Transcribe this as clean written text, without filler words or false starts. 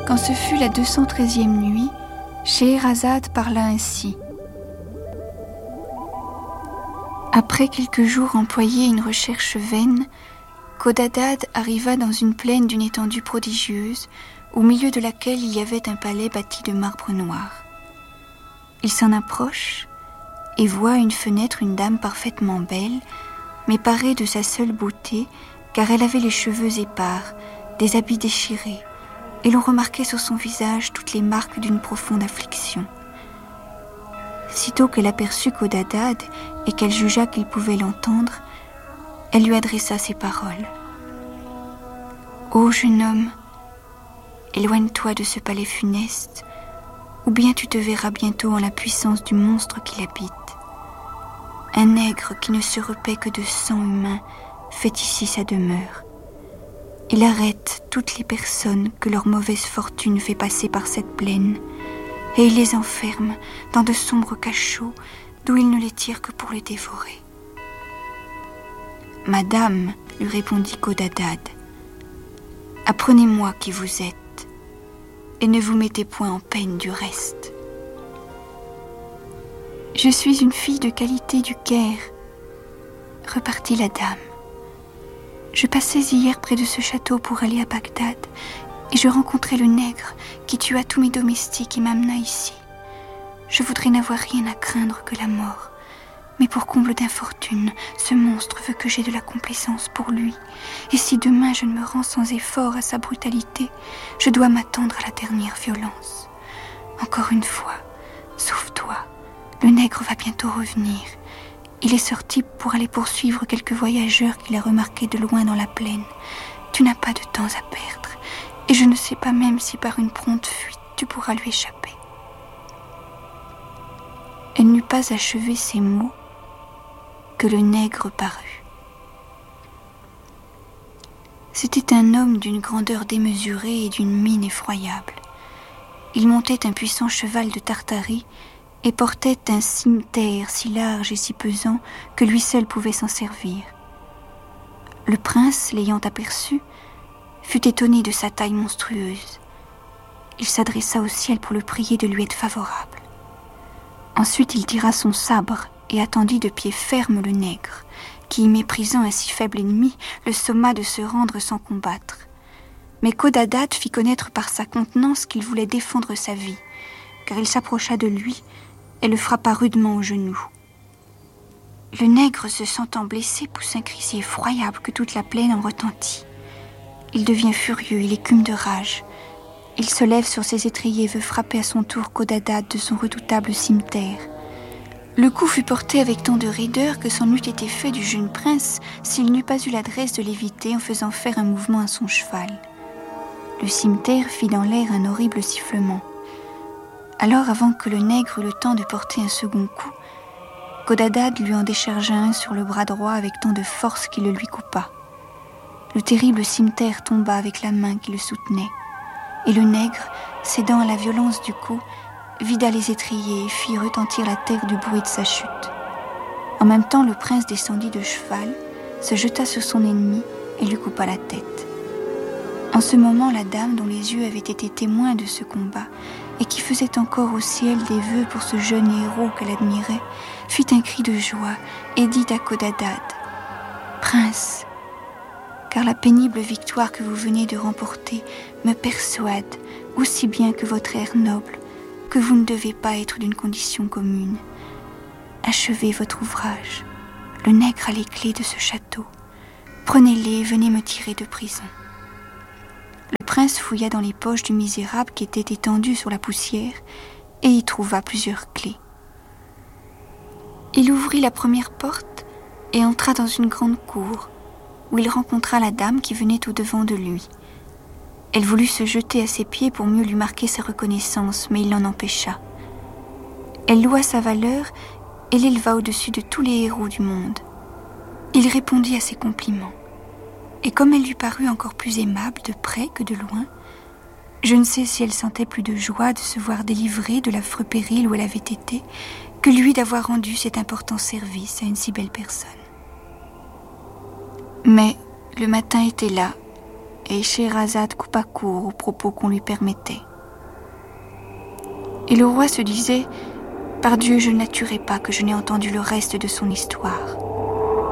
Quand ce fut la 213e nuit, Scheherazade parla ainsi. Après quelques jours employés à une recherche vaine, Codadad arriva dans une plaine d'une étendue prodigieuse, au milieu de laquelle il y avait un palais bâti de marbre noir. Il s'en approche et voit à une fenêtre une dame parfaitement belle, mais parée de sa seule beauté, car elle avait les cheveux épars, des habits déchirés, et l'on remarquait sur son visage toutes les marques d'une profonde affliction. Sitôt qu'elle aperçut Codadad et qu'elle jugea qu'il pouvait l'entendre, elle lui adressa ces paroles. « Ô jeune homme, éloigne-toi de ce palais funeste, ou bien tu te verras bientôt en la puissance du monstre qui l'habite. Un nègre qui ne se repaît que de sang humain fait ici sa demeure. Il arrête toutes les personnes que leur mauvaise fortune fait passer par cette plaine, et il les enferme dans de sombres cachots d'où il ne les tire que pour les dévorer. » « Madame, lui répondit Codadad, apprenez-moi qui vous êtes, et ne vous mettez point en peine du reste. »« Je suis une fille de qualité du Caire, repartit la dame. Je passais hier près de ce château pour aller à Bagdad, et je rencontrai le nègre qui tua tous mes domestiques et m'amena ici. Je voudrais n'avoir rien à craindre que la mort, mais pour comble d'infortune, ce monstre veut que j'aie de la complaisance pour lui, et si demain je ne me rends sans effort à sa brutalité, je dois m'attendre à la dernière violence. Encore une fois, sauve-toi, le nègre va bientôt revenir. Il est sorti pour aller poursuivre quelques voyageurs qu'il a remarqués de loin dans la plaine. Tu n'as pas de temps à perdre, et je ne sais pas même si par une prompte fuite tu pourras lui échapper. » Elle n'eut pas achevé ces mots que le nègre parut. C'était un homme d'une grandeur démesurée et d'une mine effroyable. Il montait un puissant cheval de Tartarie et portait un cimeterre si large et si pesant que lui seul pouvait s'en servir. Le prince, l'ayant aperçu, fut étonné de sa taille monstrueuse. Il s'adressa au ciel pour le prier de lui être favorable. Ensuite il tira son sabre et attendit de pied ferme le nègre, qui, méprisant un si faible ennemi, le somma de se rendre sans combattre. Mais Codadad fit connaître par sa contenance qu'il voulait défendre sa vie, car il s'approcha de lui et le frappa rudement au genou. Le nègre, se sentant blessé, pousse un cri si effroyable que toute la plaine en retentit. Il devient furieux, il écume de rage. Il se lève sur ses étriers et veut frapper à son tour Codadad de son redoutable cimeterre. Le coup fut porté avec tant de raideur que c'en eût été fait du jeune prince s'il n'eût pas eu l'adresse de l'éviter en faisant faire un mouvement à son cheval. Le cimeterre fit dans l'air un horrible sifflement. Alors, avant que le nègre eût le temps de porter un second coup, Codadad lui en déchargea un sur le bras droit avec tant de force qu'il le lui coupa. Le terrible cimeterre tomba avec la main qui le soutenait, et le nègre, cédant à la violence du coup, vida les étriers et fit retentir la terre du bruit de sa chute. En même temps, le prince descendit de cheval, se jeta sur son ennemi et lui coupa la tête. En ce moment, la dame, dont les yeux avaient été témoins de ce combat et qui faisait encore au ciel des vœux pour ce jeune héros qu'elle admirait, fit un cri de joie et dit à Codadad : « Prince, car la pénible victoire que vous venez de remporter me persuade, aussi bien que votre air noble, que vous ne devez pas être d'une condition commune. Achevez votre ouvrage. Le nègre a les clés de ce château. Prenez-les et venez me tirer de prison. » Le prince fouilla dans les poches du misérable qui était étendu sur la poussière et y trouva plusieurs clés. Il ouvrit la première porte et entra dans une grande cour où il rencontra la dame qui venait au-devant de lui. Elle voulut se jeter à ses pieds pour mieux lui marquer sa reconnaissance, mais il l'en empêcha. Elle loua sa valeur et l'éleva au-dessus de tous les héros du monde. Il répondit à ses compliments. Et comme elle lui parut encore plus aimable de près que de loin, je ne sais si elle sentait plus de joie de se voir délivrée de l'affreux péril où elle avait été, que lui d'avoir rendu cet important service à une si belle personne. Mais le matin était là, et Scheherazade coupa court aux propos qu'on lui permettait. Et le roi se disait « Par Dieu, je n'atturerai pas que je n'ai entendu le reste de son histoire.